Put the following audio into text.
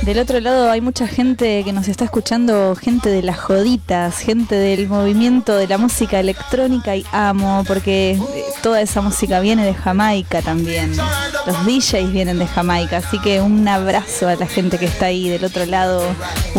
del otro lado hay mucha gente que nos está escuchando, gente de las joditas, gente del movimiento de la música electrónica, y amo, porque toda esa música viene de Jamaica también. Los DJs vienen de Jamaica, así que un abrazo a la gente que está ahí del otro lado.